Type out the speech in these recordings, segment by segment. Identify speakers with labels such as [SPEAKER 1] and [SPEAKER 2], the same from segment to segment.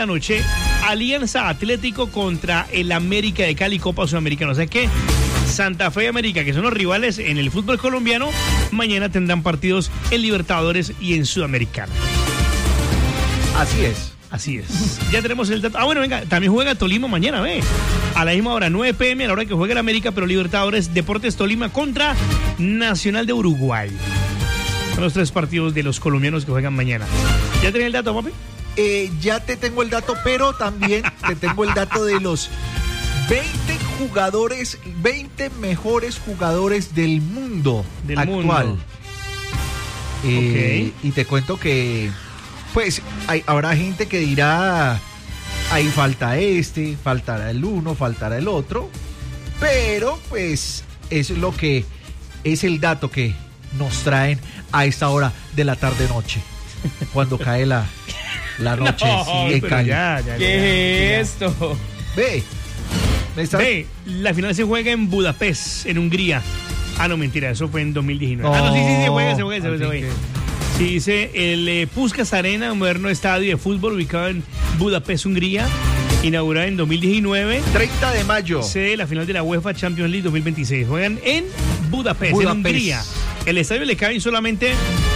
[SPEAKER 1] la noche, Alianza Atlético contra el América de Cali, Copa Sudamericana. O sea que Santa Fe y América, que son los rivales en el fútbol colombiano, mañana tendrán partidos en Libertadores y en Sudamericana.
[SPEAKER 2] Así es.
[SPEAKER 1] Así es. Ya tenemos el dato. Bueno, venga, también juega Tolima mañana, ve. A la misma hora, 9 p.m, a la hora que juega el América, pero Libertadores, Deportes Tolima contra Nacional de Uruguay. Son los 3 partidos de los colombianos que juegan mañana. ¿Ya tenés el dato, papi?
[SPEAKER 2] Ya te tengo el dato, pero también te tengo el dato de los 20 mejores jugadores del mundo actual.
[SPEAKER 1] Okay.
[SPEAKER 2] Y te cuento que, pues, habrá gente que dirá, ahí falta faltará el uno, faltará el otro, pero pues eso es lo que es el dato que nos traen a esta hora de la tarde-noche, cuando cae la noche.
[SPEAKER 1] No,
[SPEAKER 2] en Cali.
[SPEAKER 3] ¿Qué es esto?
[SPEAKER 2] Ve,
[SPEAKER 1] la final se juega en Budapest, en Hungría. Ah, no, mentira, eso fue en 2019.
[SPEAKER 2] No,
[SPEAKER 1] sí, se juega. Sí, dice el Puskás Arena, un moderno estadio de fútbol ubicado en Budapest, Hungría, inaugurado en 2019.
[SPEAKER 2] 30 de mayo.
[SPEAKER 1] Sede la final de la UEFA Champions League 2026. Juegan en Budapest, en Hungría. El estadio le caben solamente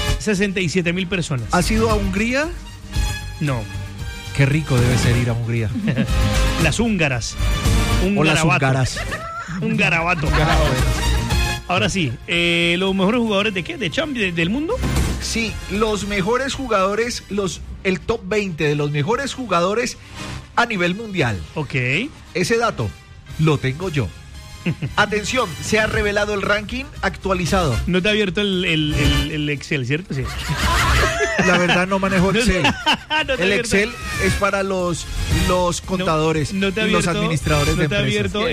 [SPEAKER 1] 67,000 personas.
[SPEAKER 2] ¿Has ido a Hungría?
[SPEAKER 1] No.
[SPEAKER 2] Qué rico debe ser ir a Hungría.
[SPEAKER 1] Las húngaras.
[SPEAKER 2] O las húngaras.
[SPEAKER 1] Un garabato. Ahora sí, ¿los mejores jugadores de qué? ¿De Champions del mundo?
[SPEAKER 2] Sí, los mejores jugadores, el top 20 de los mejores jugadores a nivel mundial.
[SPEAKER 1] Ok.
[SPEAKER 2] Ese dato lo tengo yo. Atención, se ha revelado el ranking actualizado.
[SPEAKER 1] No te ha abierto el Excel, ¿cierto? Sí.
[SPEAKER 2] La verdad no manejo Excel.
[SPEAKER 1] No
[SPEAKER 2] el Excel es para los contadores y los administradores de empresas.
[SPEAKER 1] ¿No te ha abierto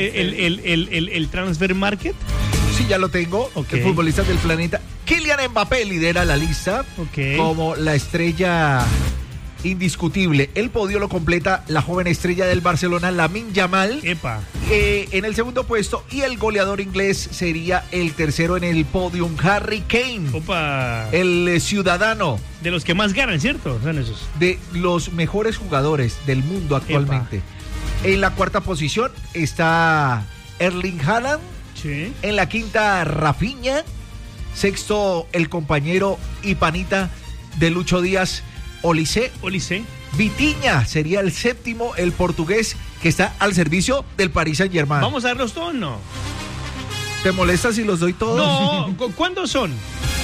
[SPEAKER 1] el Transfer Market?
[SPEAKER 2] Sí, ya lo tengo.
[SPEAKER 1] Okay.
[SPEAKER 2] El futbolista del planeta. Kylian Mbappé lidera la lista como la estrella indiscutible. El podio lo completa la joven estrella del Barcelona, Lamine Yamal.
[SPEAKER 1] Epa.
[SPEAKER 2] En el segundo puesto, y el goleador inglés sería el tercero en el podium, Harry Kane.
[SPEAKER 1] Opa.
[SPEAKER 2] El ciudadano.
[SPEAKER 1] De los que más ganan, ¿cierto? Son esos.
[SPEAKER 2] De los mejores jugadores del mundo actualmente. Epa. En la cuarta posición está Erling Haaland.
[SPEAKER 1] Sí.
[SPEAKER 2] En la quinta, Rafinha. Sexto, el compañero y panita de Lucho Díaz, Olise. Vitinha sería el séptimo, el portugués que está al servicio del Paris Saint-Germain.
[SPEAKER 1] ¿Vamos a darlos todos o no?
[SPEAKER 2] ¿Te molesta si los doy todos?
[SPEAKER 1] No, ¿cuántos son?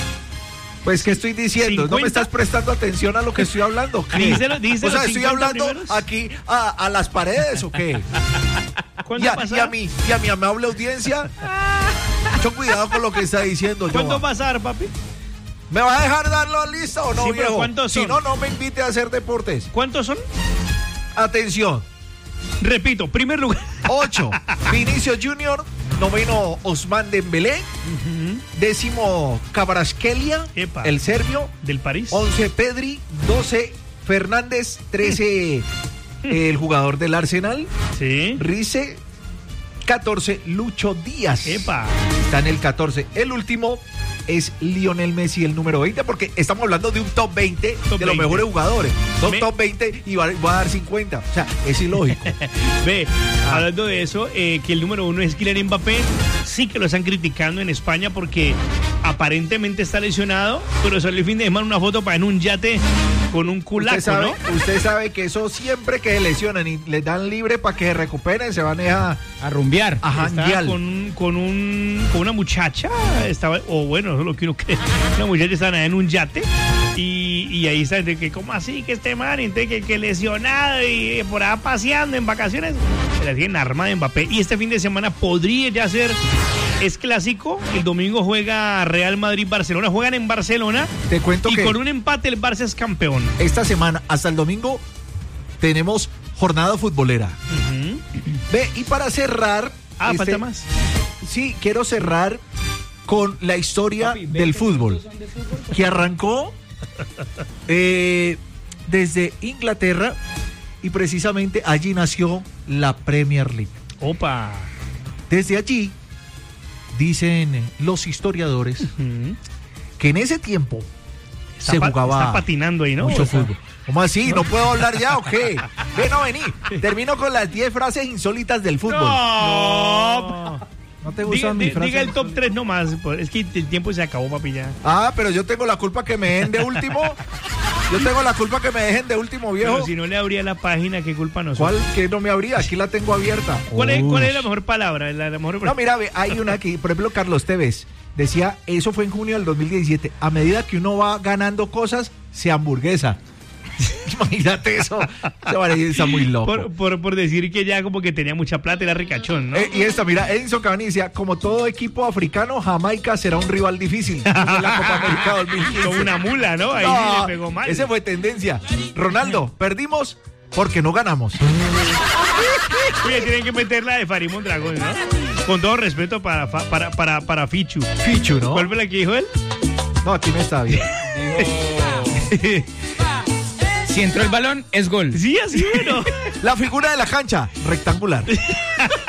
[SPEAKER 2] Pues, ¿qué estoy diciendo?
[SPEAKER 1] 50.
[SPEAKER 2] ¿No me estás prestando atención a lo que estoy hablando?
[SPEAKER 1] Díselo,
[SPEAKER 2] o sea, ¿estoy hablando
[SPEAKER 1] primeros?
[SPEAKER 2] aquí a las paredes o qué? Y a mi amable audiencia, mucho cuidado con lo que está diciendo.
[SPEAKER 1] ¿Cuánto vas a dar, papi?
[SPEAKER 2] ¿Me va a dejar dar la lista o no,
[SPEAKER 1] sí,
[SPEAKER 2] viejo?
[SPEAKER 1] ¿cuántos son?
[SPEAKER 2] Si no, no me invite a hacer deportes.
[SPEAKER 1] ¿Cuántos son?
[SPEAKER 2] Atención.
[SPEAKER 1] Repito, primer lugar.
[SPEAKER 2] 8, Vinicius Junior. 9, Ousmane Dembélé. Décimo, Kvaratskhelia, el serbio.
[SPEAKER 1] Del París.
[SPEAKER 2] 11, Pedri. 12, Fernández. 13, el jugador del Arsenal.
[SPEAKER 1] Sí.
[SPEAKER 2] Rice. 14, Lucho Díaz.
[SPEAKER 1] Epa.
[SPEAKER 2] Está en el 14. El último es Lionel Messi, el número 20, porque estamos hablando de un top 20 de los mejores jugadores. Son top 20 y va a dar 50. O sea, es ilógico.
[SPEAKER 1] Ve, hablando de eso, que el número 1 es Kylian Mbappé. Sí que lo están criticando en España porque aparentemente está lesionado, pero salió el fin de semana una foto para en un yate con un culaco, ¿no?
[SPEAKER 2] Usted sabe que eso siempre que se lesionan y les dan libre para que se recuperen, se van a
[SPEAKER 3] rumbear.
[SPEAKER 2] A janguear.
[SPEAKER 1] Con una muchacha, estaba, o bueno, eso es lo que uno cree. Una muchacha estaba en un yate y ahí está, que ¿cómo así? Que este man, entonces, que lesionado y por ahí paseando en vacaciones. Se la tienen armada de Mbappé. Y este fin de semana podría ya ser. Es clásico, el domingo juega Real Madrid-Barcelona, juegan en Barcelona.
[SPEAKER 2] Te cuento que
[SPEAKER 1] con un empate el Barça es campeón.
[SPEAKER 2] Esta semana, hasta el domingo, tenemos jornada futbolera. Ve, y para cerrar...
[SPEAKER 1] falta más.
[SPEAKER 2] Sí, quiero cerrar con la historia del fútbol, que arrancó desde Inglaterra y precisamente allí nació la Premier League.
[SPEAKER 1] Opa.
[SPEAKER 2] Desde allí, dicen los historiadores, que en ese tiempo se jugaba
[SPEAKER 1] está patinando ahí, ¿no?
[SPEAKER 2] mucho
[SPEAKER 1] O sea,
[SPEAKER 2] fútbol. ¿Cómo así? ¿No puedo hablar ya o qué? Vení. Termino con las 10 frases insólitas del fútbol.
[SPEAKER 1] No.
[SPEAKER 2] ¿No te gustan mis frases?
[SPEAKER 1] Diga el top 3 nomás. Es que el tiempo se acabó, papi, ya.
[SPEAKER 2] Ah, pero yo tengo la culpa que me dejen de último. Yo tengo la culpa que me dejen de último, viejo.
[SPEAKER 1] Pero si no le abría la página, ¿qué culpa nosotros?
[SPEAKER 2] ¿Cuál que no me abría? Aquí la tengo abierta.
[SPEAKER 1] ¿Cuál es
[SPEAKER 2] Uy.
[SPEAKER 1] la mejor palabra? La mejor...
[SPEAKER 2] No, mira, ve, hay una que, por ejemplo, Carlos Tevez decía, eso fue en junio del 2017, a medida que uno va ganando cosas, se hamburguesa. Imagínate eso, se parece, está muy loco.
[SPEAKER 1] Por decir que ya como que tenía mucha plata, era ricachón, ¿no?
[SPEAKER 2] Y esta, mira, Edinson Cavani decía, como todo equipo africano, Jamaica será un rival difícil. Eso fue la Copa América 2015.
[SPEAKER 1] Como una mula, ¿no? Ahí
[SPEAKER 2] No,
[SPEAKER 1] sí le pegó mal.
[SPEAKER 2] ese fue tendencia. Ronaldo, perdimos porque no ganamos.
[SPEAKER 1] Oye, tienen que meter la de Farid Mondragón, ¿no? Con todo respeto para Fichu.
[SPEAKER 2] Fichu, ¿no?
[SPEAKER 1] ¿Cuál fue la que dijo él?
[SPEAKER 2] No, aquí no está bien.
[SPEAKER 3] Si entró el balón, es gol.
[SPEAKER 1] Sí, así, bueno.
[SPEAKER 2] La figura de la cancha, rectangular.